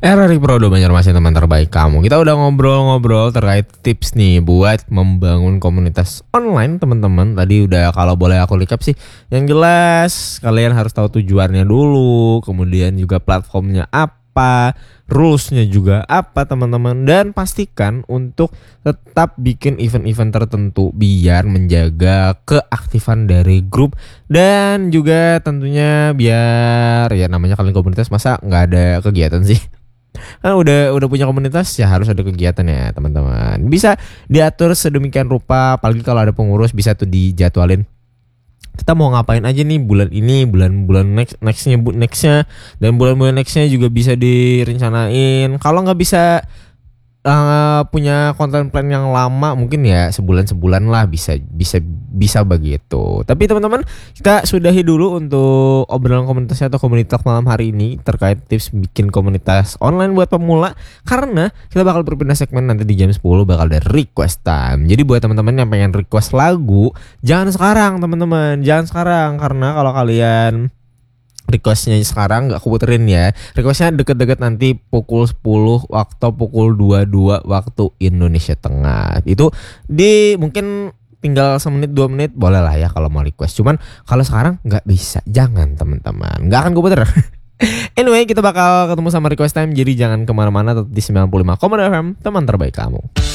Erik Prodo Banjarmasin, teman terbaik kamu. Kita udah ngobrol-ngobrol terkait tips nih buat membangun komunitas online, teman-teman. Tadi udah, kalau boleh aku recap sih, yang jelas kalian harus tahu tujuannya dulu, kemudian juga platformnya apa, rulesnya juga apa, teman-teman. Dan pastikan untuk tetap bikin event-event tertentu biar menjaga keaktifan dari grup. Dan juga tentunya biar, ya namanya kalian komunitas, masa nggak ada kegiatan sih? Kan udah punya komunitas ya harus ada kegiatan ya, teman-teman. Bisa diatur sedemikian rupa, apalagi kalau ada pengurus bisa tuh dijadwalin. Kita mau ngapain aja nih bulan ini, bulan nextnya, dan bulan-bulan nextnya juga bisa direncanain. Kalau nggak bisa punya konten plan yang lama, mungkin ya sebulan lah bisa begitu. Tapi teman-teman, kita sudahi dulu untuk obrolan komunitasnya atau komunitas malam hari ini terkait tips bikin komunitas online buat pemula, karena kita bakal berpindah segmen nanti di jam 10 bakal ada request time. Jadi buat teman-teman yang pengen request lagu, jangan sekarang teman-teman, jangan sekarang, karena kalau kalian requestnya sekarang gak aku puterin ya. Requestnya deket-deket nanti pukul 10 waktu pukul 22 waktu Indonesia Tengah. Itu di mungkin tinggal semenit 2 menit boleh lah ya kalau mau request. Cuman kalau sekarang gak bisa, jangan teman-teman, gak akan gue puter. Anyway, kita bakal ketemu sama request time. Jadi jangan kemana-mana, tetap di 95,5 FM, teman terbaik kamu.